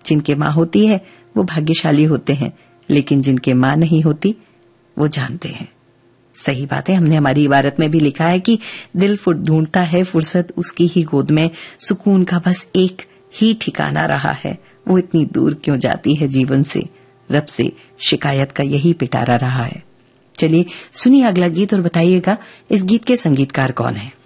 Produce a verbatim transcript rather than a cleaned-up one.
जिनके माँ होती है वो भाग्यशाली होते हैं, लेकिन जिनके माँ नहीं होती वो जानते हैं। सही बात है, हमने हमारी इबारत में भी लिखा है कि दिल ढूंढता है फुर्सत उसकी ही गोद में, सुकून का बस एक ही ठिकाना रहा है, वो इतनी दूर क्यों जाती है जीवन से, रब से शिकायत का यही पिटारा रहा है। चलिए सुनिए अगला गीत और बताइएगा इस गीत के संगीतकार कौन है।